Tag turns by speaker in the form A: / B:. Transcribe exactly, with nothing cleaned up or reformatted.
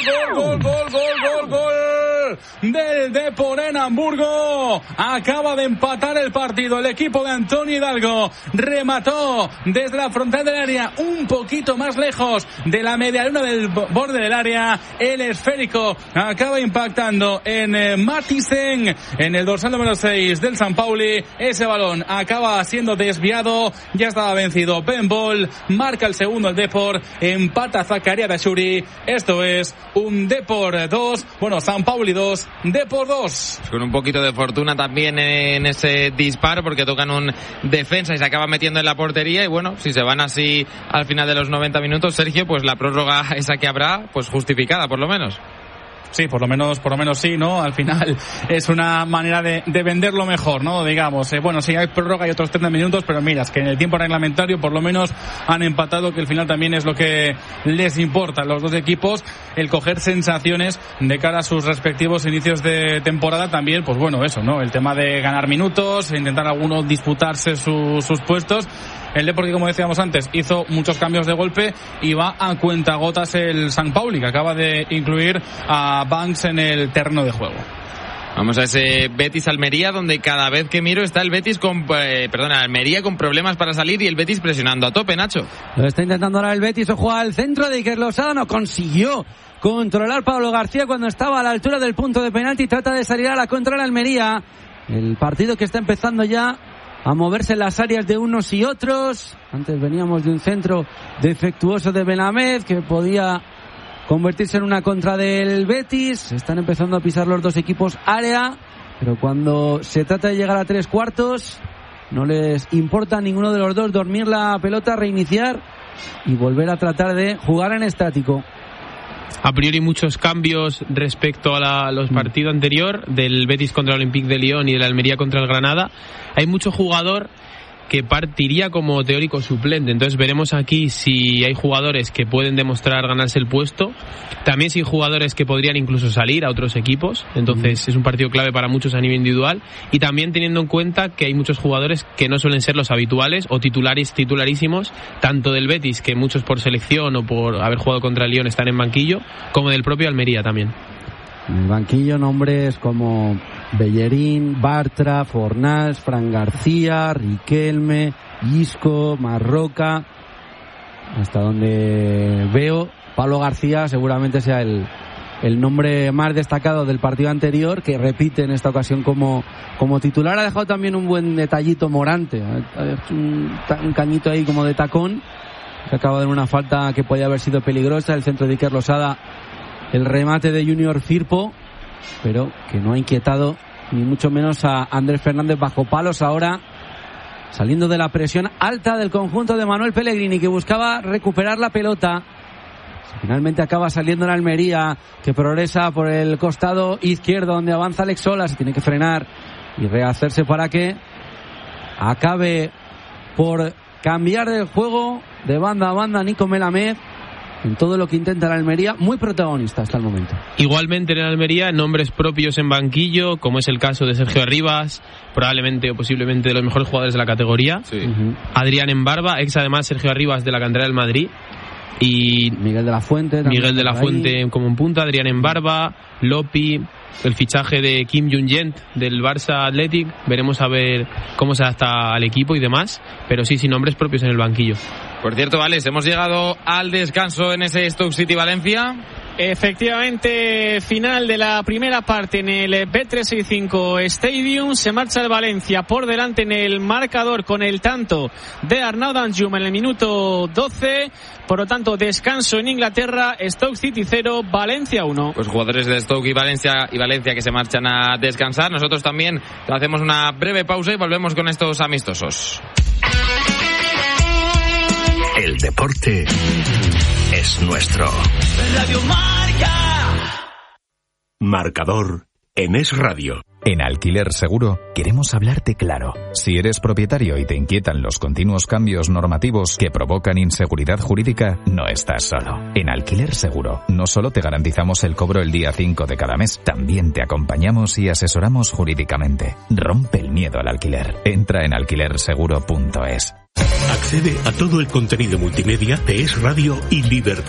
A: Gol, gol, gol, gol, gol, gol del Depor en Hamburgo. Acaba de empatar el partido el equipo de Antonio Hidalgo. Remató desde la frontal del área, un poquito más lejos de la medialuna del borde del área. El esférico acaba impactando en eh, Matisen, en el dorsal número seis del San Pauli. Ese balón acaba siendo desviado. Ya estaba vencido Ben Bol. Marca el segundo el Depor. Empata Zakaria Dashuri. Esto es un Depor dos, bueno, San Pauli dos, Depor dos.
B: Con un poquito de fortuna también en ese disparo, porque tocan un defensa y se acaba metiendo en la portería. Y bueno, si se van así al final de los noventa minutos, Sergio, pues la prórroga esa que habrá, pues justificada por lo menos.
A: Sí, por lo menos, por lo menos sí, ¿no? Al final es una manera de, de venderlo mejor, ¿no? Digamos, eh, bueno, sí hay prórroga y otros treinta minutos, pero mira, es que en el tiempo reglamentario por lo menos han empatado, que al final también es lo que les importa a los dos equipos, el coger sensaciones de cara a sus respectivos inicios de temporada también, pues bueno, eso, ¿no? El tema de ganar minutos, intentar algunos disputarse su, sus puestos. El Depor, que como decíamos antes, hizo muchos cambios de golpe y va a cuentagotas el San Pauli, que acaba de incluir a Banks en el terreno de juego.
B: Vamos a ese Betis-Almería, donde cada vez que miro está el Betis con, eh, perdona, Almería con problemas para salir y el Betis presionando a tope, Nacho.
C: Lo está intentando ahora el Betis, ojo al centro de Iker Losada, no consiguió controlar Pablo García cuando estaba a la altura del punto de penalti, trata de salir a la contra de Almería. El partido que está empezando ya a moverse en las áreas de unos y otros. Antes veníamos de un centro defectuoso de Benamed que podía convertirse en una contra del Betis. Están empezando a pisar los dos equipos área, pero cuando se trata de llegar a tres cuartos no les importa a ninguno de los dos dormir la pelota, reiniciar y volver a tratar de jugar en estático.
D: A priori muchos cambios respecto a, la, a los partidos anterior del Betis contra el Olympique de Lyon y de la Almería contra el Granada. Hay mucho jugador que partiría como teórico suplente, entonces veremos aquí si hay jugadores que pueden demostrar ganarse el puesto, también si hay jugadores que podrían incluso salir a otros equipos, entonces es un partido clave para muchos a nivel individual, y también teniendo en cuenta que hay muchos jugadores que no suelen ser los habituales o titulares titularísimos, tanto del Betis, que muchos por selección o por haber jugado contra el Lyon están en banquillo, como del propio Almería también.
C: En el banquillo nombres como Bellerín, Bartra, Fornals, Fran García, Riquelme, Isco, Marroca. Hasta donde veo, Pablo García seguramente sea el, el nombre más destacado del partido anterior, que repite en esta ocasión como, como titular. Ha dejado también un buen detallito Morante, un, un cañito ahí como de tacón, que acaba de dar una falta que podía haber sido peligrosa. El centro de Iker Losada, el remate de Junior Firpo, pero que no ha inquietado ni mucho menos a Andrés Fernández bajo palos ahora, saliendo de la presión alta del conjunto de Manuel Pellegrini, que buscaba recuperar la pelota. Finalmente acaba saliendo en Almería, que progresa por el costado izquierdo donde avanza Alex Sola. Se tiene que frenar y rehacerse para que acabe por cambiar de juego de banda a banda Nico Melamed en todo lo que intenta la Almería, muy protagonista hasta el momento.
D: Igualmente en Almería, nombres propios en banquillo, como es el caso de Sergio Arribas, probablemente o posiblemente de los mejores jugadores de la categoría. Sí. Uh-huh. Adrián Embarba, ex además Sergio Arribas de la cantera del Madrid. Y
C: Miguel de la Fuente.
D: Miguel de la Fuente como un punta, Adrián Embarba, Lopi, el fichaje de Kim Jung-Jent del Barça Athletic. Veremos a ver cómo se adapta al equipo y demás, pero sí, sin nombres propios en el banquillo.
B: Por cierto, Vales, hemos llegado al descanso en ese Stoke City Valencia.
E: Efectivamente, final de la primera parte en el B trescientos sesenta y cinco Stadium. Se marcha el Valencia por delante en el marcador con el tanto de Arnaud Danjum en el minuto doce. Por lo tanto, descanso en Inglaterra. Stoke City cero, Valencia uno.
B: Pues jugadores de Stoke y Valencia y Valencia que se marchan a descansar. Nosotros también hacemos una breve pausa y volvemos con estos amistosos.
F: El deporte es nuestro.
G: Radio Marca.
F: Marcador en Es Radio.
H: En Alquiler Seguro queremos hablarte claro. Si eres propietario y te inquietan los continuos cambios normativos que provocan inseguridad jurídica, no estás solo. En Alquiler Seguro no solo te garantizamos el cobro el día cinco de cada mes, también te acompañamos y asesoramos jurídicamente. Rompe el miedo al alquiler. Entra en alquiler seguro punto es.
F: Accede a todo el contenido multimedia de Es Radio y Libertad